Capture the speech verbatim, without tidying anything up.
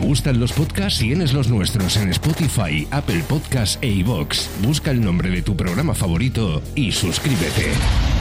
gustan los podcasts, tienes los nuestros en Spotify, Apple Podcasts e iVoox. Busca el nombre de tu programa favorito y suscríbete.